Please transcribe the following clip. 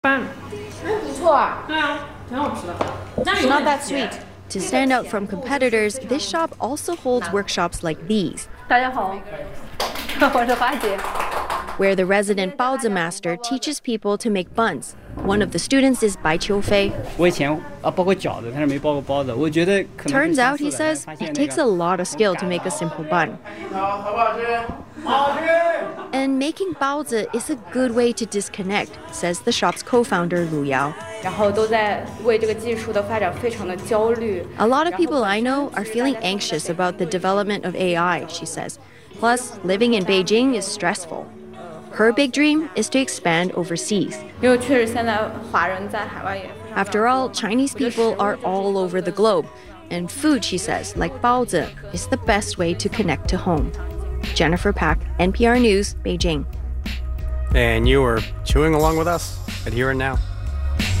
It's not that sweet. To stand out from competitors, this shop also holds workshops like these, 大家好，我是花姐。 where the resident baozi master teaches people to make buns. One of the students is Bai Qiufei. 我以前包过饺子，但是没包过包子。我觉得可能 Turns out, he says, it takes a lot of skill to make a simple bun. And making baozi is a good way to disconnect, says the shop's co-founder Lu Yao. 然后都在为这个技术的发展非常的焦虑。 A lot of people I know are feeling anxious about the development of AI, she says. Plus, living in Beijing is stressful. Her big dream is to expand overseas. 因为确实现在华人在海外也。 After all, Chinese people are all over the globe. And food, she says, like baozi, is the best way to connect to home. Jennifer Pak, NPR News, Beijing. And you are chewing along with us at Here and Now.